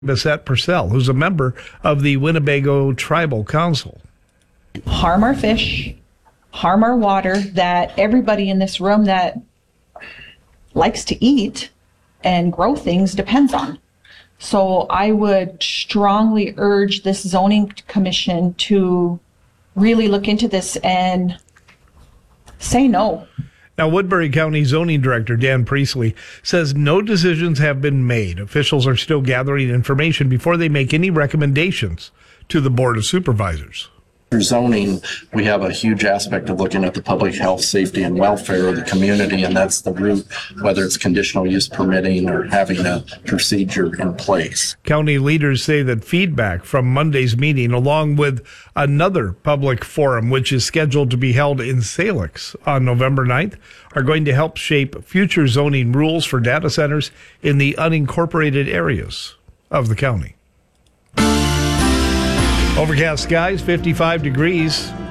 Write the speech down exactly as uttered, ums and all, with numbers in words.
Bissette Purcell, who's a member of the Winnebago Tribal Council. Harm our fish, harm our water that everybody in this room that likes to eat and grow things depends on. So I would strongly urge this zoning commission to really look into this and say no. Now, Woodbury County Zoning Director Dan Priestley says no decisions have been made. Officials are still gathering information before they make any recommendations to the Board of Supervisors. For zoning, we have a huge aspect of looking at the public health, safety, and welfare of the community, and that's the root, whether it's conditional use permitting or having a procedure in place. County leaders say that feedback from Monday's meeting, along with another public forum, which is scheduled to be held in Salix on November ninth, are going to help shape future zoning rules for data centers in the unincorporated areas of the county. Overcast skies, fifty-five degrees.